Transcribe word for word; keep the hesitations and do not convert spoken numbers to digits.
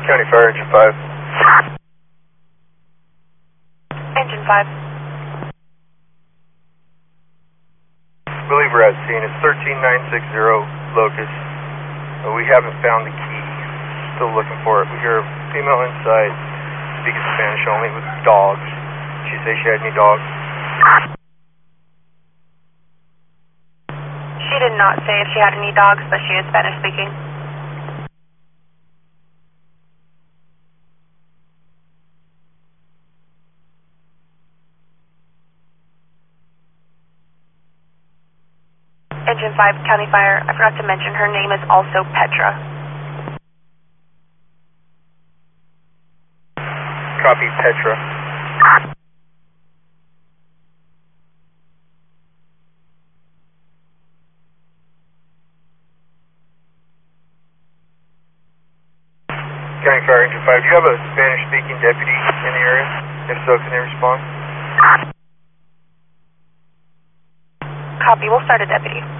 County Fire, Engine five. Engine five. I believe we're at scene. It's thirteen nine six zero, Locust. Uh, we haven't found the key. Still looking for it. We hear a female inside, speaking Spanish only, with dogs. Did she say she had any dogs? She did not say if she had any dogs, but she is Spanish speaking. Engine five, County Fire. I forgot to mention her name is also Petra. Copy, Petra. County Fire, Engine five. Do you have a Spanish-speaking deputy in the area? If so, can they respond? Copy. We'll start a deputy.